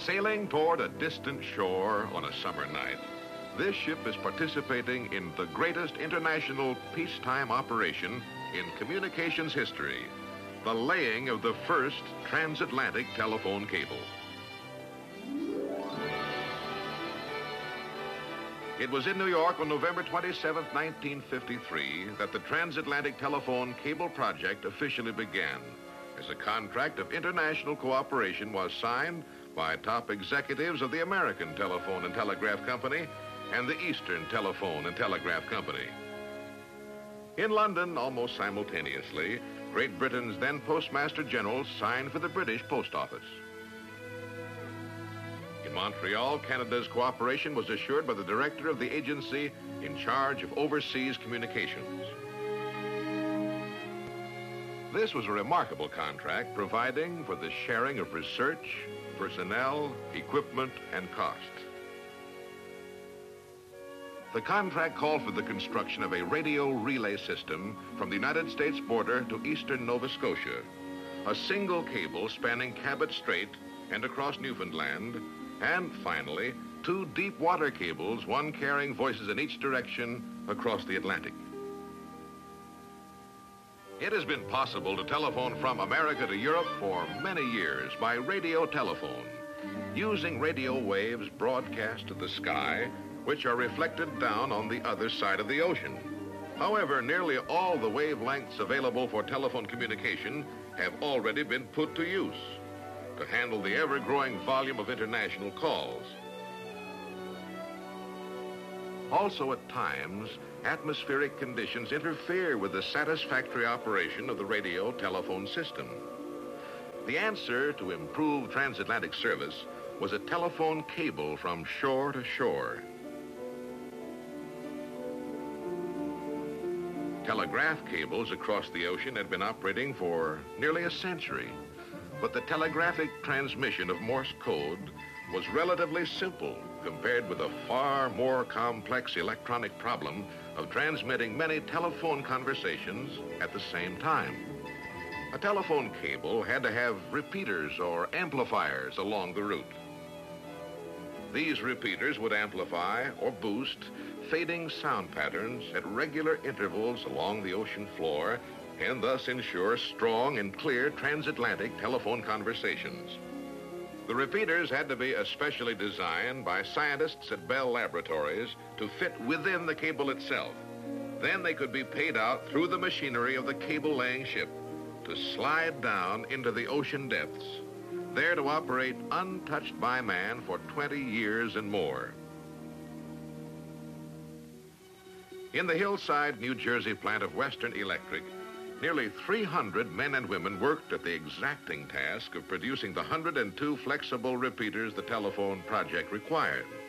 Sailing toward a distant shore on a summer night, this ship is participating in the greatest international peacetime operation in communications history, the laying of the first transatlantic telephone cable. It was in New York on November 27, 1953, that the transatlantic telephone cable project officially began, as a contract of international cooperation was signed by top executives of the American Telephone and Telegraph Company and the Eastern Telephone and Telegraph Company. In London, almost simultaneously, Great Britain's then Postmaster General signed for the British Post Office. In Montreal, Canada's cooperation was assured by the director of the agency in charge of overseas communications. This was a remarkable contract providing for the sharing of research, personnel, equipment, and costs. The contract called for the construction of a radio relay system from the United States border to eastern Nova Scotia, a single cable spanning Cabot Strait and across Newfoundland, and finally, 2 deep water cables, one carrying voices in each direction across the Atlantic. It has been possible to telephone from America to Europe for many years by radio telephone, using radio waves broadcast to the sky, which are reflected down on the other side of the ocean. However, nearly all the wavelengths available for telephone communication have already been put to use to handle the ever-growing volume of international calls. Also, at times, atmospheric conditions interfere with the satisfactory operation of the radio telephone system. The answer to improve transatlantic service was a telephone cable from shore to shore. Telegraph cables across the ocean had been operating for nearly a century, but the telegraphic transmission of Morse code was relatively simple compared with the far more complex electronic problem of transmitting many telephone conversations at the same time. A telephone cable had to have repeaters or amplifiers along the route. These repeaters would amplify or boost fading sound patterns at regular intervals along the ocean floor and thus ensure strong and clear transatlantic telephone conversations. The repeaters had to be especially designed by scientists at Bell Laboratories to fit within the cable itself. Then they could be paid out through the machinery of the cable-laying ship to slide down into the ocean depths, there to operate untouched by man for 20 years and more. In the Hillside, New Jersey plant of Western Electric, nearly 300 men and women worked at the exacting task of producing the 102 flexible repeaters the telephone project required.